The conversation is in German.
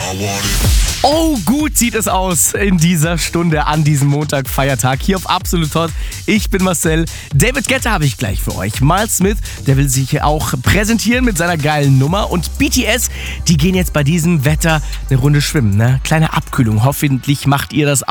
Oh, gut sieht es aus in dieser Stunde an diesem Montag, Feiertag, hier auf Absolut Hot. Ich bin Marcel. David Guetta habe ich gleich für euch. Miles Smith, der will sich hier auch präsentieren mit seiner geilen Nummer. Und BTS, die gehen jetzt bei diesem Wetter eine Runde schwimmen. Ne? Kleine Abkühlung. Hoffentlich macht ihr das